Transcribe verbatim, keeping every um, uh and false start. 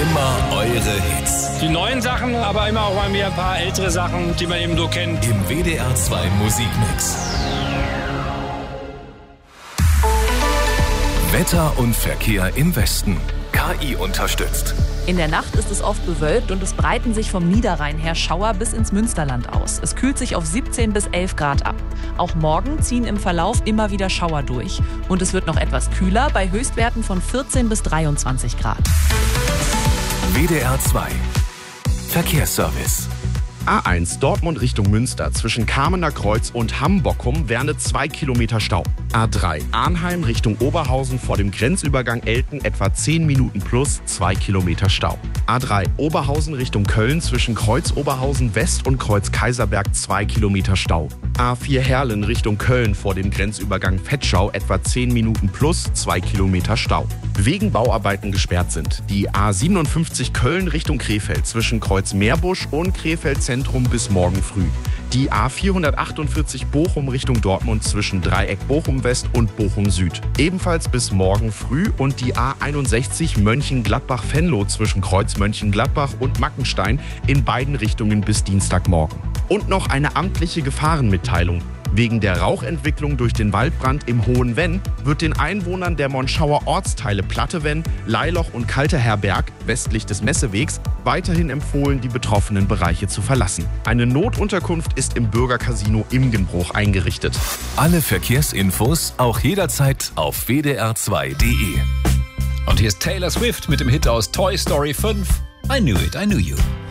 Immer eure Hits. Die neuen Sachen, aber immer auch mal wieder ein paar ältere Sachen, die man eben so kennt. Im W D R zwei Musikmix. Wetter und Verkehr im Westen. K I unterstützt. In der Nacht ist es oft bewölkt und es breiten sich vom Niederrhein her Schauer bis ins Münsterland aus. Es kühlt sich auf siebzehn bis elf Grad ab. Auch morgen ziehen im Verlauf immer wieder Schauer durch. Und es wird noch etwas kühler bei Höchstwerten von vierzehn bis dreiundzwanzig Grad. W D R zwei Verkehrsservice. A eins Dortmund Richtung Münster zwischen Kamener Kreuz und Hambockum Werne zwei Kilometer Stau. A drei Arnheim Richtung Oberhausen vor dem Grenzübergang Elten etwa zehn Minuten plus zwei Kilometer Stau. A drei Oberhausen Richtung Köln zwischen Kreuz Oberhausen West und Kreuz Kaiserberg zwei Kilometer Stau. A vier Herlen Richtung Köln vor dem Grenzübergang Vetschau etwa zehn Minuten plus zwei Kilometer Stau. Wegen Bauarbeiten gesperrt sind die A siebenundfünfzig Köln Richtung Krefeld zwischen Kreuz Meerbusch und Krefeld Zentrum bis morgen früh. Die A vierhundertachtundvierzig Bochum Richtung Dortmund zwischen Dreieck Bochum West und Bochum Süd. Ebenfalls bis morgen früh und die A einundsechzig Mönchengladbach-Venlo zwischen Kreuz Mönchengladbach und Mackenstein in beiden Richtungen bis Dienstagmorgen. Und noch eine amtliche Gefahrenmitteilung. Wegen der Rauchentwicklung durch den Waldbrand im Hohen Venn wird den Einwohnern der Monschauer Ortsteile Plattevenn, Leiloch und Kalteherberg westlich des Messewegs weiterhin empfohlen, die betroffenen Bereiche zu verlassen. Eine Notunterkunft ist im Bürgercasino Imgenbruch eingerichtet. Alle Verkehrsinfos auch jederzeit auf w d r zwei punkt d e. Und hier ist Taylor Swift mit dem Hit aus Toy Story fünf, I Knew It, I Knew You.